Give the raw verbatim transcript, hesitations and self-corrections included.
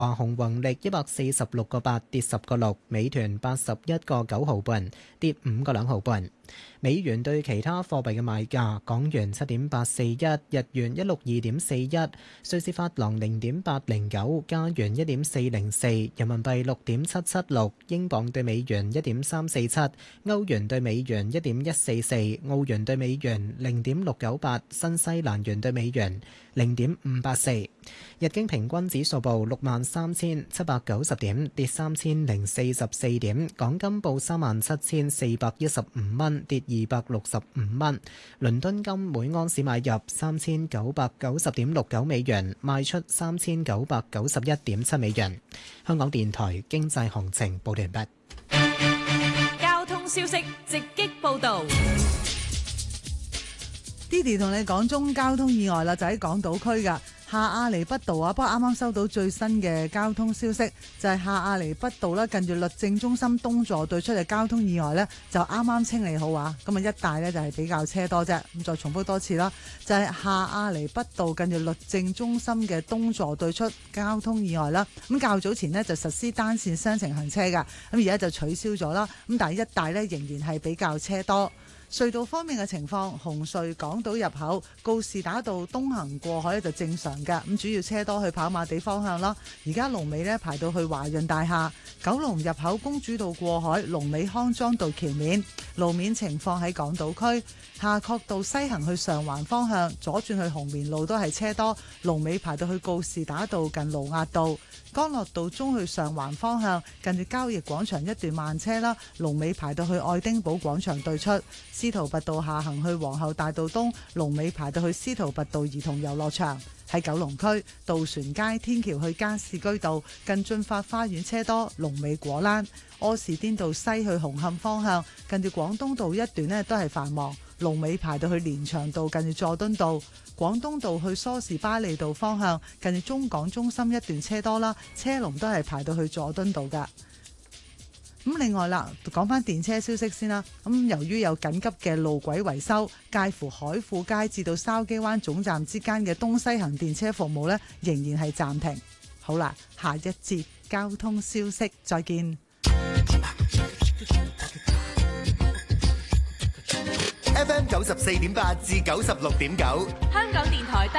華虹宏力一百四十六個八跌十個六，美團八十一個九毫半跌五個兩毫半。美元對其他貨幣嘅賣價：港元七點八四一，日元一六二點四一，瑞士法郎零點八零九，加元一點四零四，人民幣六點七七六，英鎊對美元一點三四七，歐元對美元一點一四四，澳元對美元零點六九八，新西蘭元對美元零點五八四。日經平均指數報六萬三千七百九十點，跌三千零四十四點。港金報三萬七千四百一十五蚊，跌二百六十五蚊。倫敦金每盎司買入三千九百九十點六九美元，賣出三千九百九十一點七美元。香港電台經濟行情報道完畢。 交通消息直擊報道。 Didi 同你講中交通意外啦，就喺港島區噶下亞厘畢道啊。不過啱啱收到最新嘅交通消息，就係下亞厘畢道啦，近住律政中心東座對出嘅交通意外呢，就啱啱清理好啊。咁啊，一帶呢，就係比較車多啫。咁再重複多次啦，就係下亞厘畢道近住律政中心嘅東座對出交通意外啦。咁較早前呢，就實施單線雙程行車噶，咁而家就取消咗啦。咁但係一帶呢，仍然係比較車多。隧道方面嘅情況，紅隧港島入口告士打道東行過海咧就正常嘅，咁主要車多去跑馬地方向啦。而家龍尾呢排到去華潤大廈，九龍入口公主道過海，龍尾康莊道橋面。路面情況喺港島區夏慤道西行去上環方向，左轉去紅棉路都係車多，龍尾排到去告士打道近盧押道。干諾道中去上環方向，近住交易廣場一段慢車啦，龍尾排到去愛丁堡廣場對出。司徒拔道下行去皇后大道東，龍尾排到去司徒拔道兒童遊樂場。喺九龍區渡船街天橋去加士居道近駿發花園車多，龍尾果欄。柯士甸道西去紅磡方向，近住廣東道一段呢都係繁忙，龍尾排到去連翔道近住佐敦道。廣東道去梳士巴利道方向，近住中港中心一段車多啦，車龍都係排到去佐敦道噶。咁另外啦，講翻電車消息先啦。咁由於有緊急嘅路軌維修，介乎海富街至到筲箕灣總站之間嘅東西行電車服務呢，仍然係暫停。好啦，下一節交通消息，再見。 F M 九十四點八至九十六點九， 香港電台